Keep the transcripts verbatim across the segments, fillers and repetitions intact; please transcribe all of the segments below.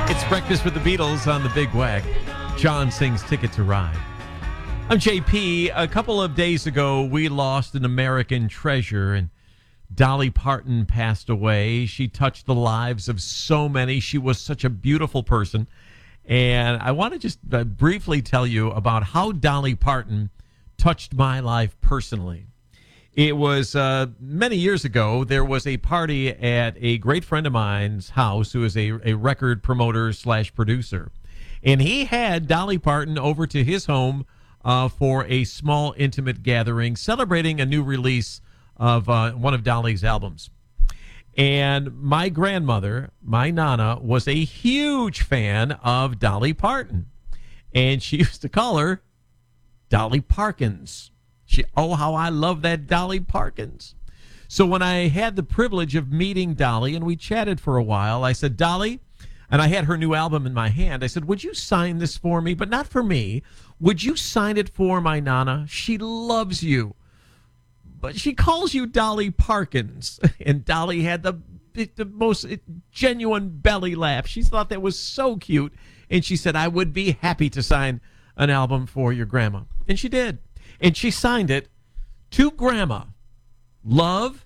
It's Breakfast with the Beatles on the Big Wack. John sings Ticket to Ride. I'm J P. A couple of days ago, we lost an American treasure, and Dolly Parton passed away. She touched the lives of so many. She was such a beautiful person. And I want to just uh, briefly tell you about how Dolly Parton touched my life personally. It was uh, many years ago. There was a party at a great friend of mine's house who is a, a record promoter slash producer. And he had Dolly Parton over to his home uh, for a small, intimate gathering celebrating a new release of uh, one of Dolly's albums. And my grandmother, my Nana, was a huge fan of Dolly Parton. And she used to call her Dolly Parkins. She, oh, how I love that Dolly Parkins. So when I had the privilege of meeting Dolly and we chatted for a while, I said, Dolly, and I had her new album in my hand, I said, would you sign this for me? But not for me. Would you sign it for my Nana? She loves you. But she calls you Dolly Parkins. And Dolly had the, the most genuine belly laugh. She thought that was so cute. And she said, I would be happy to sign an album for your grandma. And she did. And she signed it to Grandma. Love,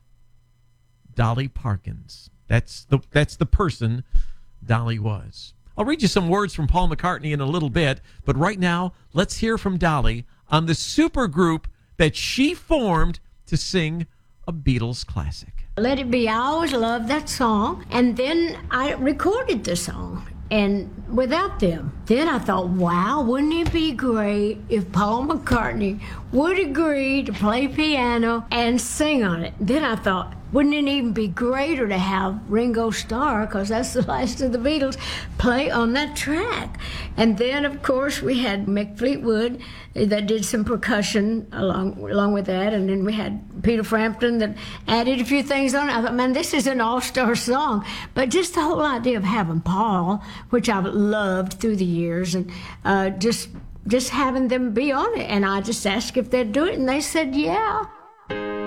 Dolly Parkins. That's the that's the person Dolly was. I'll read you some words from Paul McCartney in a little bit, but right now, let's hear from Dolly on the super group that she formed to sing a Beatles classic. Let It Be. I always loved that song, and then I recorded the song. And without them, then I thought, wow, wouldn't it be great if Paul McCartney would agree to play piano and sing on it? Then I thought, wouldn't it even be greater to have Ringo Starr, because that's the last of the Beatles, play on that track? And then, of course, we had Mick Fleetwood that did some percussion along along with that, and then we had Peter Frampton that added a few things on it. I thought, man, this is an all-star song. But just the whole idea of having Paul, which I've loved through the years, and uh, just just having them be on it. And I just asked if they'd do it, and they said, yeah.